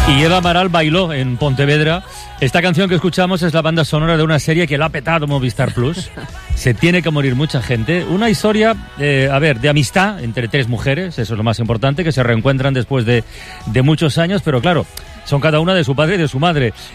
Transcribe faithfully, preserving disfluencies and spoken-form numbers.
Y Eva Amaral bailó en Pontevedra. Esta canción que escuchamos es la banda sonora de una serie que la ha petado Movistar Plus. Se tiene que morir mucha gente. Una historia, eh, a ver, de amistad entre tres mujeres, eso es lo más importante, que se reencuentran después de, de muchos años, pero claro, son cada una de su padre y de su madre.